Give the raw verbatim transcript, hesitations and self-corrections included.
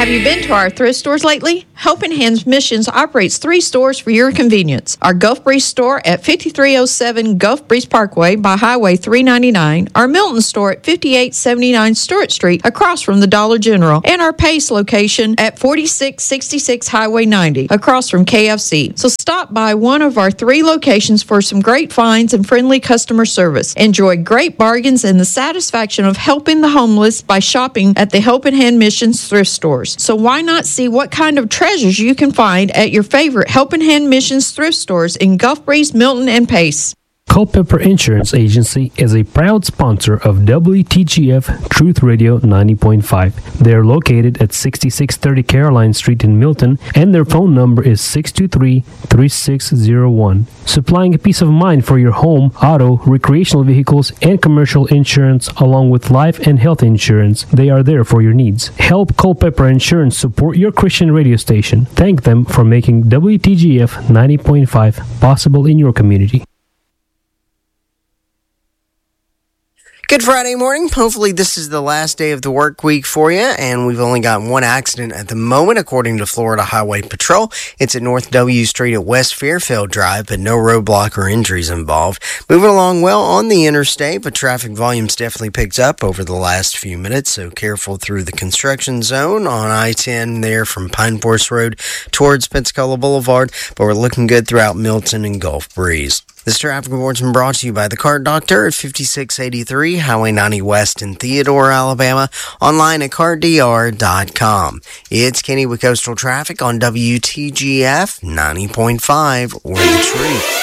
Have you been to our thrift stores lately? Helping Hands Missions operates three stores for your convenience. Our Gulf Breeze store at fifty-three oh seven Gulf Breeze Parkway by Highway three ninety-nine, our Milton store at fifty-eight seventy-nine Stewart Street across from the Dollar General, and our Pace location at forty-six sixty-six Highway ninety across from K F C. So stop by one of our three locations for some great finds and friendly customer service. Enjoy great bargains and the satisfaction of helping the homeless by shopping at the Helping Hand Missions thrift stores. So why not see what kind of treasures you can find at your favorite Helping Hand Missions thrift stores in Gulf Breeze, Milton, and Pace. Culpeper Insurance Agency is a proud sponsor of W T G F Truth Radio ninety point five. They are located at sixty-six thirty Caroline Street in Milton, and their phone number is six two three, three six zero one. Supplying a peace of mind for your home, auto, recreational vehicles, and commercial insurance, along with life and health insurance. They are there for your needs. Help Culpeper Insurance support your Christian radio station. Thank them for making W T G F ninety point five possible in your community. Good Friday morning. Hopefully this is the last day of the work week for you, and we've only got one accident at the moment, according to Florida Highway Patrol. It's at North W Street at West Fairfield Drive, but no roadblock or injuries involved. Moving along well on the interstate, but traffic volumes definitely picked up over the last few minutes, so careful through the construction zone on I ten there from Pine Forest Road towards Pensacola Boulevard, but we're looking good throughout Milton and Gulf Breeze. This traffic report's been brought to you by the Cart Doctor at fifty-six eighty-three Highway ninety West in Theodore, Alabama. Online at cart d r dot com. It's Kenny with Coastal Traffic on W T G F ninety point five, or The Truth.